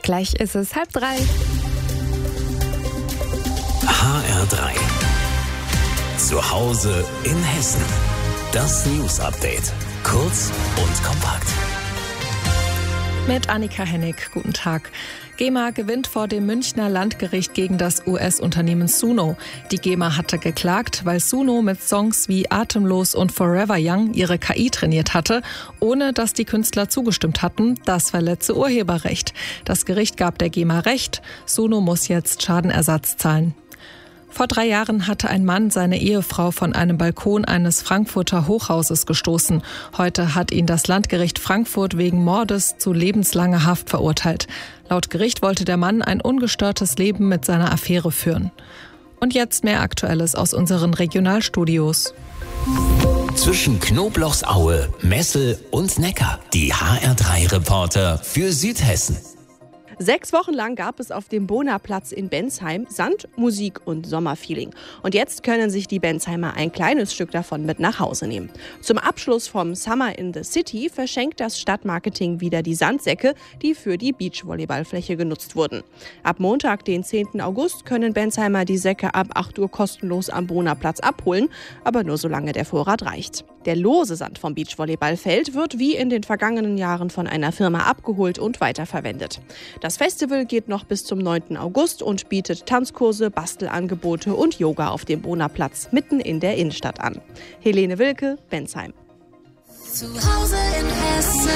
Gleich ist es 2:30. HR3. Zu Hause in Hessen. Das News-Update. Kurz und kompakt. Mit Annika Hennig. Guten Tag. GEMA gewinnt vor dem Münchner Landgericht gegen das US-Unternehmen Suno. Die GEMA hatte geklagt, weil Suno mit Songs wie Atemlos und Forever Young ihre KI trainiert hatte, ohne dass die Künstler zugestimmt hatten. Das verletze Urheberrecht. Das Gericht gab der GEMA Recht. Suno muss jetzt Schadenersatz zahlen. Vor 3 Jahren hatte ein Mann seine Ehefrau von einem Balkon eines Frankfurter Hochhauses gestoßen. Heute hat ihn das Landgericht Frankfurt wegen Mordes zu lebenslanger Haft verurteilt. Laut Gericht wollte der Mann ein ungestörtes Leben mit seiner Affäre führen. Und jetzt mehr Aktuelles aus unseren Regionalstudios. Zwischen Knoblauchsaue, Messel und Neckar. Die HR3-Reporter für Südhessen. 6 Wochen lang gab es auf dem Bonaplatz in Bensheim Sand, Musik und Sommerfeeling. Und jetzt können sich die Bensheimer ein kleines Stück davon mit nach Hause nehmen. Zum Abschluss vom Summer in the City verschenkt das Stadtmarketing wieder die Sandsäcke, die für die Beachvolleyballfläche genutzt wurden. Ab Montag, den 10. August, können Bensheimer die Säcke ab 8 Uhr kostenlos am Bonaplatz abholen, aber nur solange der Vorrat reicht. Der lose Sand vom Beachvolleyballfeld wird wie in den vergangenen Jahren von einer Firma abgeholt und weiterverwendet. Das Festival geht noch bis zum 9. August und bietet Tanzkurse, Bastelangebote und Yoga auf dem Bonaplatz mitten in der Innenstadt an. Helene Wilke, Bensheim. Zu Hause in Hessen.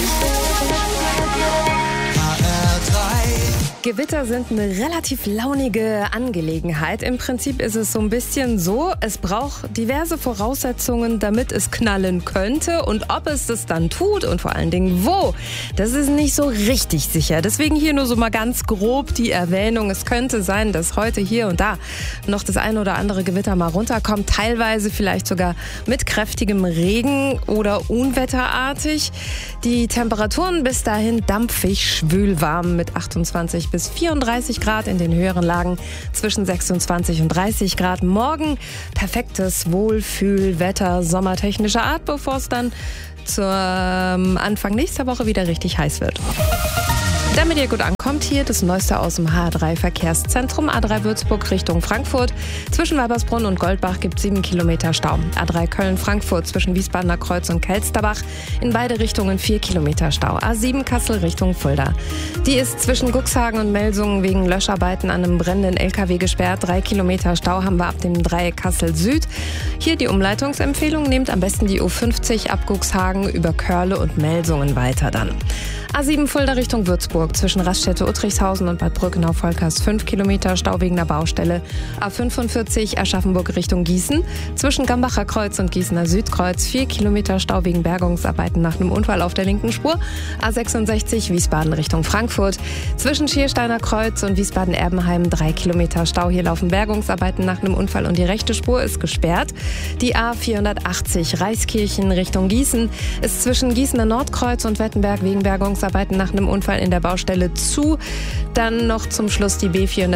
Gewitter sind eine relativ launige Angelegenheit. Im Prinzip ist es so ein bisschen so, es braucht diverse Voraussetzungen, damit es knallen könnte. Und ob es das dann tut und vor allen Dingen wo, das ist nicht so richtig sicher. Deswegen hier nur so mal ganz grob die Erwähnung. Es könnte sein, dass heute hier und da noch das ein oder andere Gewitter mal runterkommt. Teilweise vielleicht sogar mit kräftigem Regen oder unwetterartig. Die Temperaturen bis dahin dampfig, schwülwarm mit 28 bis 34 Grad, in den höheren Lagen zwischen 26 und 30 Grad. Morgen perfektes Wohlfühlwetter sommertechnischer Art, bevor es dann zum Anfang nächster Woche wieder richtig heiß wird. Damit ihr gut ankommt, hier das Neueste aus dem HR3 Verkehrszentrum. A3 Würzburg Richtung Frankfurt. Zwischen Weibersbrunn und Goldbach gibt 7 Kilometer Stau. A3 Köln-Frankfurt zwischen Wiesbadener Kreuz und Kelsterbach. In beide Richtungen 4 Kilometer Stau. A7 Kassel Richtung Fulda. Die ist zwischen Cuxhagen und Melsungen wegen Löscharbeiten an einem brennenden LKW gesperrt. 3 Kilometer Stau haben wir ab dem Dreieck Kassel Süd. Hier die Umleitungsempfehlung. Nehmt am besten die U50 ab Cuxhagen über Körle und Melsungen weiter dann. A7 Fulda Richtung Würzburg zwischen Raststätte-Uttrichshausen und Bad Brückenau-Volkers 5 Kilometer Stau wegen der Baustelle. A45 Aschaffenburg Richtung Gießen zwischen Gambacher Kreuz und Gießener Südkreuz 4 Kilometer Stau wegen Bergungsarbeiten nach einem Unfall auf der linken Spur. A66 Wiesbaden Richtung Frankfurt zwischen Schiersteiner Kreuz und Wiesbaden-Erbenheim 3 Kilometer Stau. Hier laufen Bergungsarbeiten nach einem Unfall und die rechte Spur ist gesperrt. Die A480 Reiskirchen Richtung Gießen ist zwischen Gießener Nordkreuz und Wettenberg wegen Bergungsarbeiten nach einem Unfall in der Baustelle zu. Dann noch zum Schluss die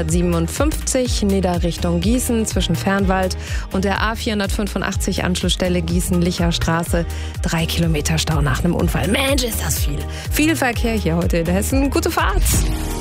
B457 Nidda Richtung Gießen zwischen Fernwald und der A485 Anschlussstelle Gießen-Licher Straße. 3 Kilometer Stau nach einem Unfall. Mensch, ist das viel. Viel Verkehr hier heute in Hessen. Gute Fahrt!